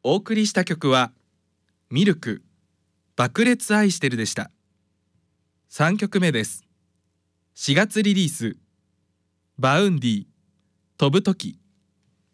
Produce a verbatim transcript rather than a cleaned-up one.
お送りした曲はミルク爆裂愛してるでした。さんきょくめです。しがつリリースバウンディ飛ぶとき。